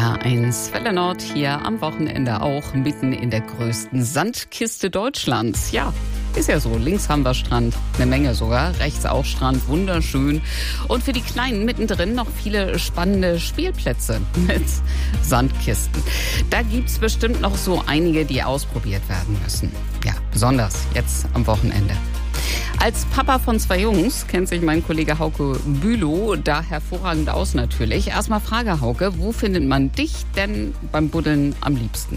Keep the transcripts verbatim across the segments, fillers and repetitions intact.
R eins Welle Nord hier am Wochenende auch mitten in der größten Sandkiste Deutschlands. Ja, ist ja so. Links haben wir Strand, eine Menge sogar. Rechts auch Strand, wunderschön. Und für die Kleinen mittendrin noch viele spannende Spielplätze mit Sandkisten. Da gibt's bestimmt noch so einige, die ausprobiert werden müssen. Ja, besonders jetzt am Wochenende. Als Papa von zwei Jungs kennt sich mein Kollege Hauke Bülow da hervorragend aus natürlich. Erstmal Frage, Hauke, wo findet man dich denn beim Buddeln am liebsten?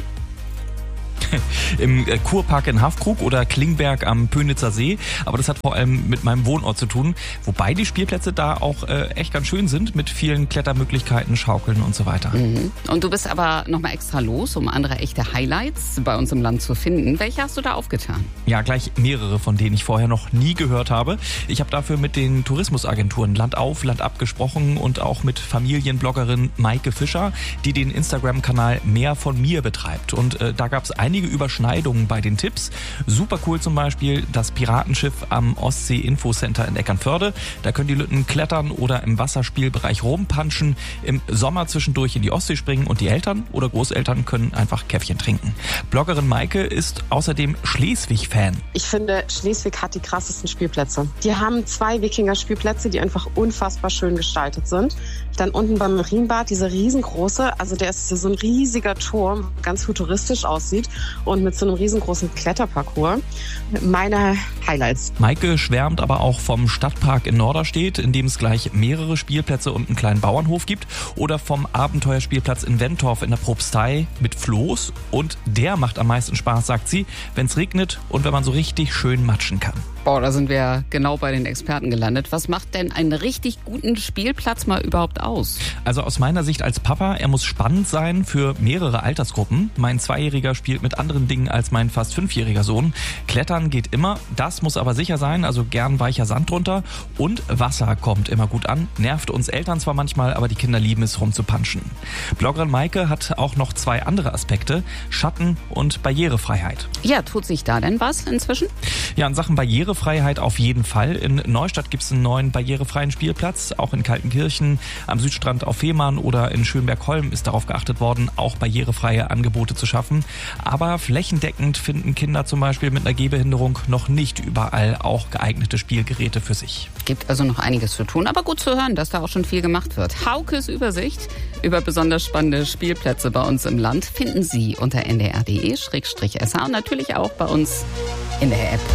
Im Kurpark in Haffkrug oder Klingberg am Pönitzer See. Aber das hat vor allem mit meinem Wohnort zu tun. Wobei die Spielplätze da auch äh, echt ganz schön sind mit vielen Klettermöglichkeiten, Schaukeln und so weiter. Mhm. Und du bist aber nochmal extra los, um andere echte Highlights bei uns im Land zu finden. Welche hast du da aufgetan? Ja, gleich mehrere, von denen ich vorher noch nie gehört habe. Ich habe dafür mit den Tourismusagenturen Land auf, Land ab gesprochen und auch mit Familienbloggerin Maike Fischer, die den Instagram-Kanal Mehr von mir betreibt. Und äh, da gab es einige Überschneidungen bei den Tipps. Super cool zum Beispiel das Piratenschiff am Ostsee-Infocenter in Eckernförde. Da können die Lütten klettern oder im Wasserspielbereich rumpanschen, im Sommer zwischendurch in die Ostsee springen und die Eltern oder Großeltern können einfach Käffchen trinken. Bloggerin Maike ist außerdem Schleswig-Fan. Ich finde, Schleswig hat die krassesten Spielplätze. Die haben zwei Wikinger-Spielplätze, die einfach unfassbar schön gestaltet sind. Dann unten beim Marienbad diese riesengroße, also der ist so ein riesiger Turm, ganz futuristisch aussieht und mit so einem riesengroßen Kletterparcours. Meine Highlights. Maike schwärmt aber auch vom Stadtpark in Norderstedt, in dem es gleich mehrere Spielplätze und einen kleinen Bauernhof gibt, oder vom Abenteuerspielplatz in Wentorf in der Propstei mit Floß. Und der macht am meisten Spaß, sagt sie, wenn es regnet und wenn man so richtig schön matschen kann. Boah, da sind wir genau bei den Experten gelandet. Was macht denn einen richtig guten Spielplatz mal überhaupt aus? Also aus meiner Sicht als Papa, er muss spannend sein für mehrere Altersgruppen. Mein Zweijähriger spielt mit anderen Dingen als mein fast fünfjähriger Sohn. Klettern geht immer, das muss aber sicher sein, also gern weicher Sand drunter. Und Wasser kommt immer gut an, nervt uns Eltern zwar manchmal, aber die Kinder lieben es rumzupanschen. Bloggerin Maike hat auch noch zwei andere Aspekte, Schatten und Barrierefreiheit. Ja, tut sich da denn was inzwischen? Ja, in Sachen Barrierefreiheit Freiheit auf jeden Fall. In Neustadt gibt es einen neuen barrierefreien Spielplatz, auch in Kaltenkirchen, am Südstrand auf Fehmarn oder in Schönberg-Holm ist darauf geachtet worden, auch barrierefreie Angebote zu schaffen. Aber flächendeckend finden Kinder zum Beispiel mit einer Gehbehinderung noch nicht überall auch geeignete Spielgeräte für sich. Gibt also noch einiges zu tun, aber gut zu hören, dass da auch schon viel gemacht wird. Haukes Übersicht über besonders spannende Spielplätze bei uns im Land finden Sie unter n d r punkt d e slash s h und natürlich auch bei uns in der App.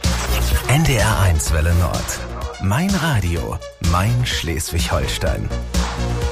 N D R eins Welle Nord. Mein Radio, mein Schleswig-Holstein.